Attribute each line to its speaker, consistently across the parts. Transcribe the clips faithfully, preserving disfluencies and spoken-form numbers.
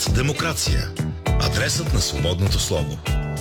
Speaker 1: Проект Демокрация. Адресът на свободното слово.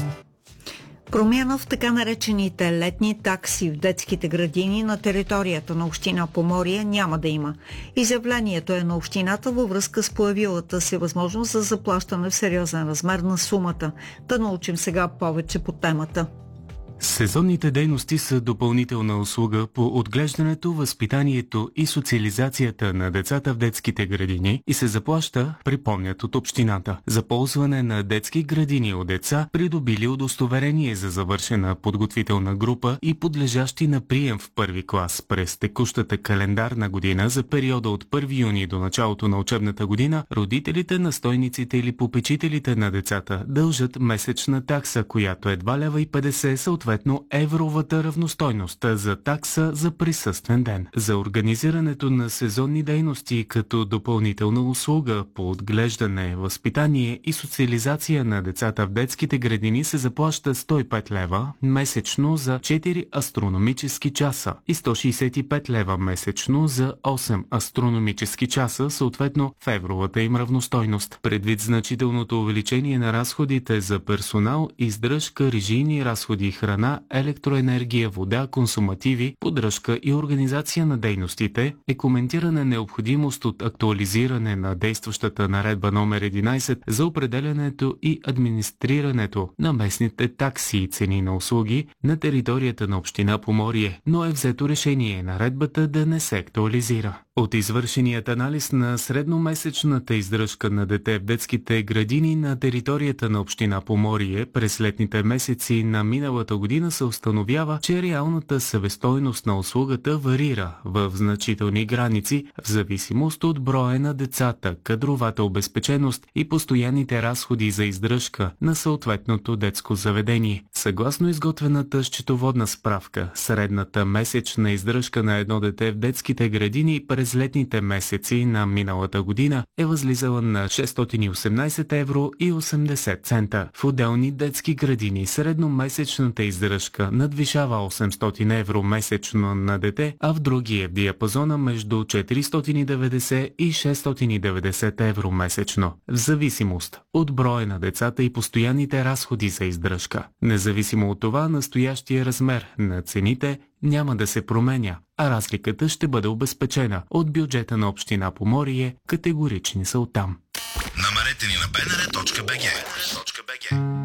Speaker 2: Промяна в така наречените летни такси в детските градини на територията на община Поморие няма да има. Изявлението е на общината във връзка с появилата се възможност за заплащане в сериозен размер на сумата. Да научим сега повече по темата.
Speaker 3: Сезонните дейности са допълнителна услуга по отглеждането, възпитанието и социализацията на децата в детските градини и се заплаща, припомнят от общината, за ползване на детски градини от деца, придобили удостоверение за завършена подготвителна група и подлежащи на прием в първи клас през текущата календарна година за периода от първи юни до началото на учебната година. Родителите, настойниците или попечителите на децата дължат месечна такса, която е два лева и петдесет, съответно евровата равностойност за такса за присъствен ден. За организирането на сезонни дейности като допълнителна услуга по отглеждане, възпитание и социализация на децата в детските градини се заплаща сто и пет лева месечно за четири астрономически часа и сто шейсет и пет лева месечно за осем астрономически часа, съответно в евровата им равностойност. Предвид значителното увеличение на разходите за персонал, издръжка, режийни разходи и храна, електроенергия, вода, консумативи, поддръжка и организация на дейностите, е коментирана необходимост от актуализиране на действащата наредба номер единайсет за определянето и администрирането на местните такси и цени на услуги на територията на община Поморие, но е взето решение наредбата да не се актуализира. От извършеният анализ на средномесечната издръжка на дете в детските градини на територията на община Поморие през летните месеци на миналата година се установява, че реалната себестойност на услугата варира в значителни граници в зависимост от броя на децата, кадровата обезпеченост и постоянните разходи за издръжка на съответното детско заведение. Съгласно изготвената счетоводна справка, средната месечна издръжка на едно дете в детските градини през летните месеци на миналата година е възлизала на шестстотин и осемнайсет евро и осемдесет цента. В отделни детски градини средномесечната издръжка надвишава осемстотин евро месечно на дете, а в други е в диапазона между четиристотин и деветдесет и шестстотин и деветдесет евро месечно, в зависимост от броя на децата и постоянните разходи за издръжка. Независимо от това, настоящия размер на цените няма да се променя, а разликата ще бъде обезпечена от бюджета на община Поморие. Категорични са оттам.
Speaker 1: Намерете ни на б н р точка б г.